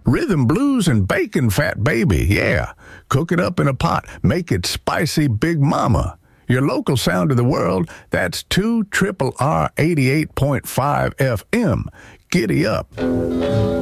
Rhythm blues and bacon, fat baby, yeah. Cook it up in a pot. Make it spicy, Big Mama. Your local sound of the world, that's 2 R 88.5 FM. Giddy up.